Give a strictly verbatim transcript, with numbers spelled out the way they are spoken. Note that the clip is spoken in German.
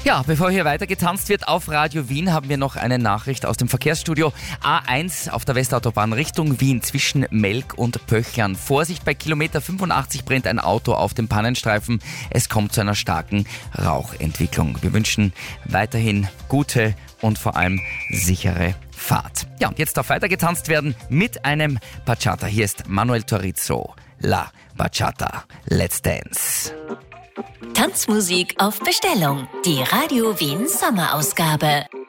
Ja, bevor hier weiter getanzt wird auf Radio Wien, haben wir noch eine Nachricht aus dem Verkehrsstudio. A eins auf der Westautobahn Richtung Wien zwischen Melk und Pöchlern. Vorsicht, bei Kilometer fünfundachtzig brennt ein Auto auf dem Pannenstreifen. Es kommt zu einer starken Rauchentwicklung. Wir wünschen weiterhin gute und vor allem sichere Fahrt. Ja, und jetzt darf weiter getanzt werden mit einem Bachata. Hier ist Manuel Turizo, La Bachata. Let's dance. Tanzmusik auf Bestellung. Die Radio Wien Sommerausgabe.